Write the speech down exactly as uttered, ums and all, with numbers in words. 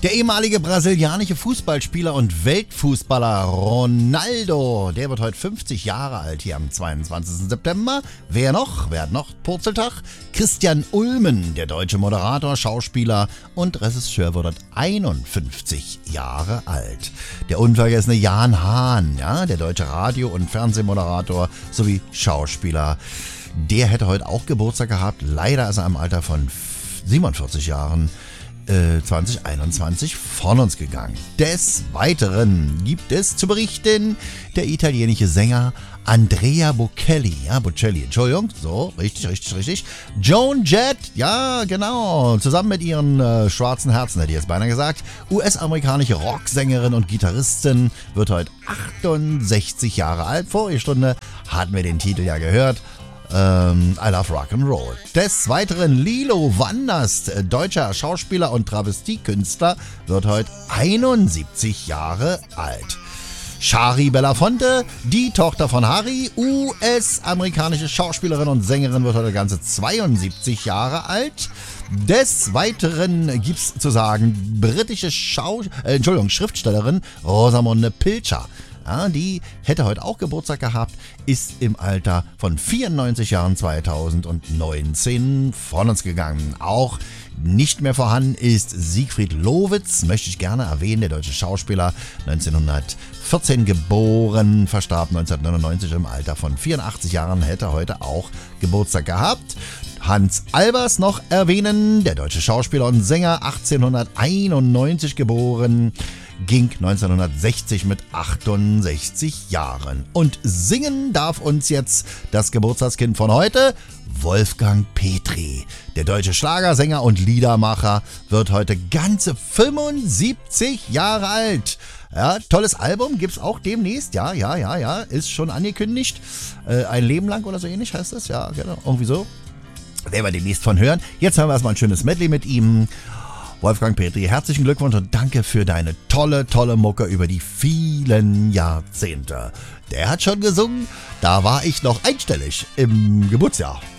Der ehemalige brasilianische Fußballspieler und Weltfußballer Ronaldo, der wird heute fünfzig Jahre alt, hier am zweiundzwanzigsten September. Wer noch? Wer hat noch Purzeltag? Christian Ulmen, der deutsche Moderator, Schauspieler und Regisseur, wird heute einundfünfzig Jahre alt. Der unvergessene Jan Hahn, ja, der deutsche Radio- und Fernsehmoderator sowie Schauspieler, der hätte heute auch Geburtstag gehabt. Leider ist er im Alter von siebenundvierzig Jahren zwanzig einundzwanzig von uns gegangen. Des Weiteren gibt es zu berichten, der italienische Sänger Andrea Bocelli, ja, Bocelli, Entschuldigung, so, richtig, richtig, richtig. Joan Jett, ja, genau, zusammen mit ihren äh, schwarzen Herzen, hätte ich jetzt beinahe gesagt. U S-amerikanische Rocksängerin und Gitarristin, wird heute achtundsechzig Jahre alt. Vorige Stunde hatten wir den Titel ja gehört. I Love Rock'n'Roll. Des Weiteren Lilo Wanders, deutscher Schauspieler und Travestiekünstler, wird heute einundsiebzig Jahre alt. Shari Belafonte, die Tochter von Harry, U S-amerikanische Schauspielerin und Sängerin, wird heute ganze zweiundsiebzig Jahre alt. Des Weiteren gibt's zu sagen, britische Schau äh, Entschuldigung, Schriftstellerin Rosamunde Pilcher. Ja, die hätte heute auch Geburtstag gehabt, ist im Alter von vierundneunzig Jahren zweitausendneunzehn von uns gegangen. Auch nicht mehr vorhanden ist Siegfried Lowitz, möchte ich gerne erwähnen, der deutsche Schauspieler, neunzehnhundertvierzehn geboren, verstarb neunzehnhundertneunundneunzig im Alter von vierundachtzig Jahren, hätte heute auch Geburtstag gehabt. Hans Albers noch erwähnen, der deutsche Schauspieler und Sänger, achtzehnhunderteinundneunzig geboren, ging neunzehnhundertsechzig mit achtundsechzig Jahren. Und singen darf uns jetzt das Geburtstagskind von heute, Wolfgang Petri. Der deutsche Schlagersänger und Liedermacher wird heute ganze fünfundsiebzig Jahre alt. Ja, tolles Album, gibt's auch demnächst, ja, ja, ja, ja, ist schon angekündigt. Äh, ein Leben lang oder so ähnlich heißt das, ja, genau, irgendwie so. Werden wir demnächst von hören. Jetzt haben wir erstmal ein schönes Medley mit ihm. Wolfgang Petri, herzlichen Glückwunsch und danke für deine tolle, tolle Mucke über die vielen Jahrzehnte. Der hat schon gesungen, da war ich noch einstellig im Geburtsjahr.